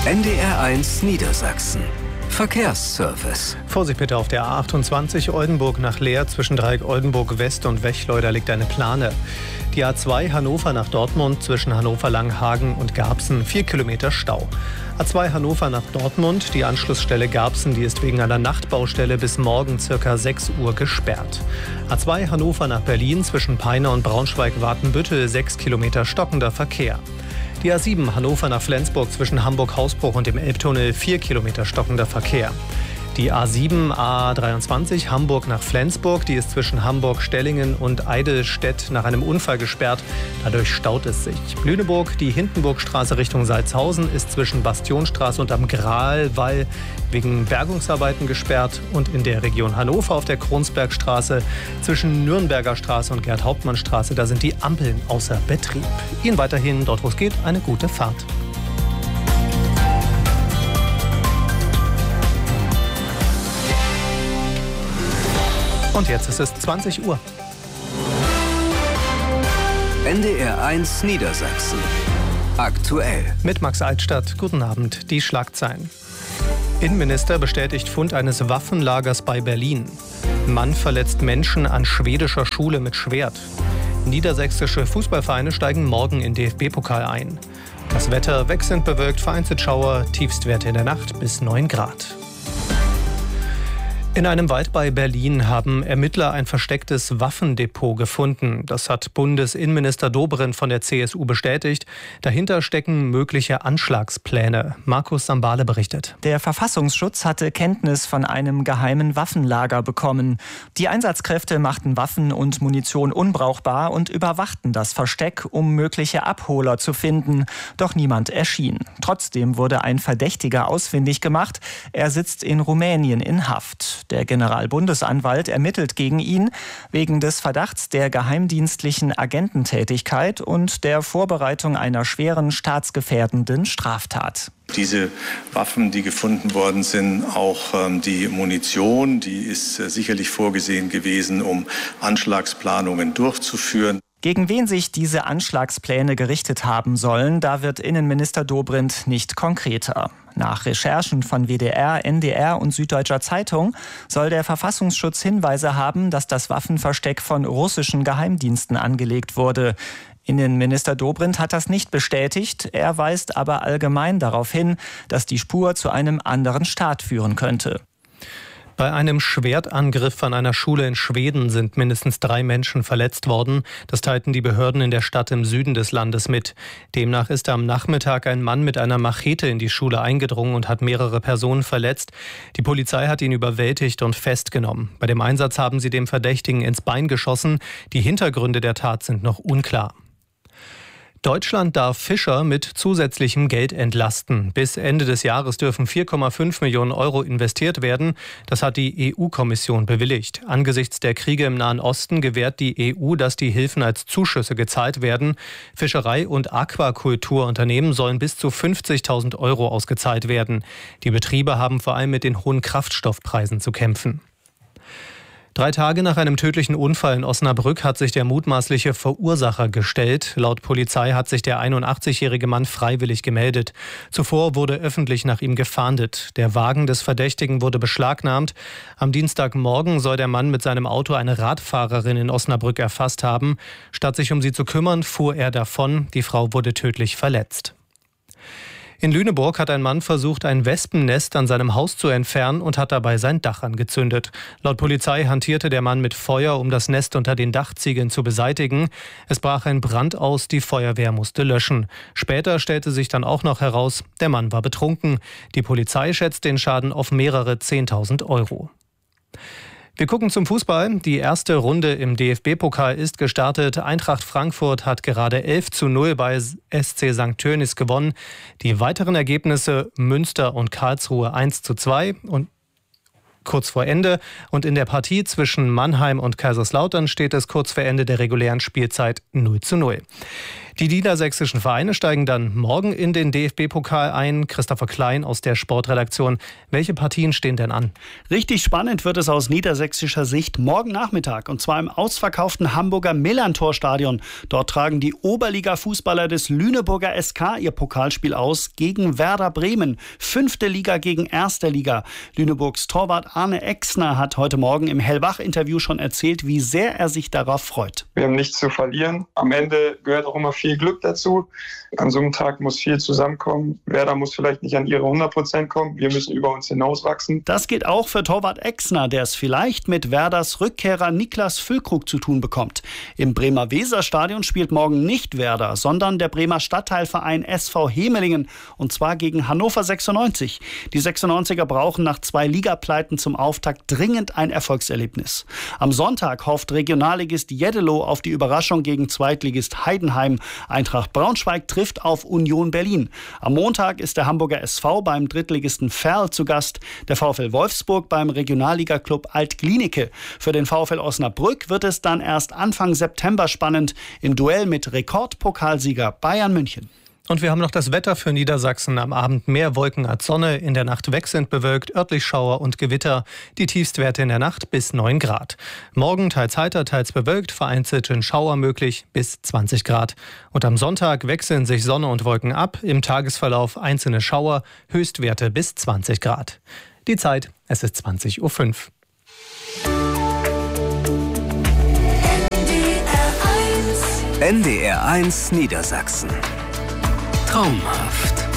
NDR1 Niedersachsen. Verkehrsservice. Vorsicht bitte auf der A28 Oldenburg nach Leer. Zwischen Dreieck Oldenburg West und Wechleuder liegt eine Plane. Die A2 Hannover nach Dortmund zwischen Hannover-Langhagen und Garbsen 4 Kilometer Stau. A2 Hannover nach Dortmund, die Anschlussstelle Garbsen, die ist wegen einer Nachtbaustelle bis morgen ca. 6 Uhr gesperrt. A2 Hannover nach Berlin zwischen Peine und Braunschweig-Watenbüttel 6 Kilometer stockender Verkehr. Die A7 Hannover nach Flensburg zwischen Hamburg-Hausbruch und dem Elbtunnel 4 Kilometer stockender Verkehr. Die A7 A23 Hamburg nach Flensburg, die ist zwischen Hamburg-Stellingen und Eidelstedt nach einem Unfall gesperrt. Dadurch staut es sich. Lüneburg, die Hindenburgstraße Richtung Salzhausen ist zwischen Bastionstraße und am Graalwall wegen Bergungsarbeiten gesperrt. Und in der Region Hannover auf der Kronsbergstraße zwischen Nürnberger Straße und Gerd-Hauptmann-Straße, da sind die Ampeln außer Betrieb. Ihnen weiterhin, dort wo es geht, eine gute Fahrt. Und jetzt ist es 20 Uhr. NDR1 Niedersachsen. Aktuell. Mit Max Altstadt. Guten Abend. Die Schlagzeilen. Innenminister bestätigt Fund eines Waffenlagers bei Berlin. Mann verletzt Menschen an schwedischer Schule mit Schwert. Niedersächsische Fußballvereine steigen morgen in DFB-Pokal ein. Das Wetter wechselnd bewölkt, vereinzelt Schauer, Tiefstwerte in der Nacht bis 9 Grad. In einem Wald bei Berlin haben Ermittler ein verstecktes Waffendepot gefunden. Das hat Bundesinnenminister Dobrindt von der CSU bestätigt. Dahinter stecken mögliche Anschlagspläne. Markus Sambale berichtet. Der Verfassungsschutz hatte Kenntnis von einem geheimen Waffenlager bekommen. Die Einsatzkräfte machten Waffen und Munition unbrauchbar und überwachten das Versteck, um mögliche Abholer zu finden. Doch niemand erschien. Trotzdem wurde ein Verdächtiger ausfindig gemacht. Er sitzt in Rumänien in Haft. Der Generalbundesanwalt ermittelt gegen ihn wegen des Verdachts der geheimdienstlichen Agententätigkeit und der Vorbereitung einer schweren staatsgefährdenden Straftat. Diese Waffen, die gefunden worden sind, auch die Munition, die ist sicherlich vorgesehen gewesen, um Anschlagsplanungen durchzuführen. Gegen wen sich diese Anschlagspläne gerichtet haben sollen, da wird Innenminister Dobrindt nicht konkreter. Nach Recherchen von WDR, NDR und Süddeutscher Zeitung soll der Verfassungsschutz Hinweise haben, dass das Waffenversteck von russischen Geheimdiensten angelegt wurde. Innenminister Dobrindt hat das nicht bestätigt. Er weist aber allgemein darauf hin, dass die Spur zu einem anderen Staat führen könnte. Bei einem Schwertangriff an einer Schule in Schweden sind mindestens 3 Menschen verletzt worden. Das teilten die Behörden in der Stadt im Süden des Landes mit. Demnach ist am Nachmittag ein Mann mit einer Machete in die Schule eingedrungen und hat mehrere Personen verletzt. Die Polizei hat ihn überwältigt und festgenommen. Bei dem Einsatz haben sie dem Verdächtigen ins Bein geschossen. Die Hintergründe der Tat sind noch unklar. Deutschland darf Fischer mit zusätzlichem Geld entlasten. Bis Ende des Jahres dürfen 4,5 Millionen Euro investiert werden. Das hat die EU-Kommission bewilligt. Angesichts der Kriege im Nahen Osten gewährt die EU, dass die Hilfen als Zuschüsse gezahlt werden. Fischerei- und Aquakulturunternehmen sollen bis zu 50.000 Euro ausgezahlt werden. Die Betriebe haben vor allem mit den hohen Kraftstoffpreisen zu kämpfen. 3 Tage nach einem tödlichen Unfall in Osnabrück hat sich der mutmaßliche Verursacher gestellt. Laut Polizei hat sich der 81-jährige Mann freiwillig gemeldet. Zuvor wurde öffentlich nach ihm gefahndet. Der Wagen des Verdächtigen wurde beschlagnahmt. Am Dienstagmorgen soll der Mann mit seinem Auto eine Radfahrerin in Osnabrück erfasst haben. Statt sich um sie zu kümmern, fuhr er davon. Die Frau wurde tödlich verletzt. In Lüneburg hat ein Mann versucht, ein Wespennest an seinem Haus zu entfernen und hat dabei sein Dach angezündet. Laut Polizei hantierte der Mann mit Feuer, um das Nest unter den Dachziegeln zu beseitigen. Es brach ein Brand aus, die Feuerwehr musste löschen. Später stellte sich dann auch noch heraus, der Mann war betrunken. Die Polizei schätzt den Schaden auf mehrere 10.000 Euro. Wir gucken zum Fußball. Die erste Runde im DFB-Pokal ist gestartet. Eintracht Frankfurt hat gerade 11:0 bei SC St. Tönnies gewonnen. Die weiteren Ergebnisse: Münster und Karlsruhe 1:2 und kurz vor Ende. Und in der Partie zwischen Mannheim und Kaiserslautern steht es kurz vor Ende der regulären Spielzeit 0:0. Die niedersächsischen Vereine steigen dann morgen in den DFB-Pokal ein. Christopher Klein aus der Sportredaktion. Welche Partien stehen denn an? Richtig spannend wird es aus niedersächsischer Sicht morgen Nachmittag. Und zwar im ausverkauften Hamburger Millerntor-Stadion. Dort tragen die Oberliga-Fußballer des Lüneburger SK ihr Pokalspiel aus gegen Werder Bremen. 5. Liga gegen 1. Liga. Lüneburgs Torwart Arne Exner hat heute Morgen im Hellwach-Interview schon erzählt, wie sehr er sich darauf freut. Wir haben nichts zu verlieren. Am Ende gehört auch immer viel Glück dazu. An so einem Tag muss viel zusammenkommen. Werder muss vielleicht nicht an ihre 100% kommen. Wir müssen über uns hinauswachsen. Das geht auch für Torwart Exner, der es vielleicht mit Werders Rückkehrer Niklas Füllkrug zu tun bekommt. Im Bremer Weserstadion spielt morgen nicht Werder, sondern der Bremer Stadtteilverein SV Hemelingen. Und zwar gegen Hannover 96. Die 96er brauchen nach 2 Ligapleiten zum Auftakt dringend ein Erfolgserlebnis. Am Sonntag hofft Regionalligist Jeddelo auf die Überraschung gegen Zweitligist Heidenheim. Eintracht Braunschweig trifft auf Union Berlin. Am Montag ist der Hamburger SV beim Drittligisten Verl zu Gast. Der VfL Wolfsburg beim Regionalliga-Club Alt-Glienicke. Für den VfL Osnabrück wird es dann erst Anfang September spannend im Duell mit Rekordpokalsieger Bayern München. Und wir haben noch das Wetter für Niedersachsen. Am Abend mehr Wolken als Sonne, in der Nacht wechselnd bewölkt, örtlich Schauer und Gewitter. Die Tiefstwerte in der Nacht bis 9 Grad. Morgen teils heiter, teils bewölkt, vereinzelten Schauer möglich bis 20 Grad. Und am Sonntag wechseln sich Sonne und Wolken ab. Im Tagesverlauf einzelne Schauer, Höchstwerte bis 20 Grad. Die Zeit, es ist 20:05 Uhr. NDR 1 Niedersachsen. Traumhaft.